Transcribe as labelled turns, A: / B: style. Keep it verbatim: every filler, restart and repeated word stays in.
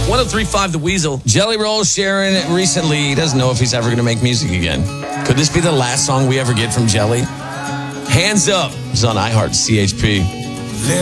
A: one oh three point five The Weasel. Jelly Roll sharing recently. He doesn't know if he's ever going to make music again. Could this be the last song we ever get from Jelly? Hands Up is on iHeart C H P.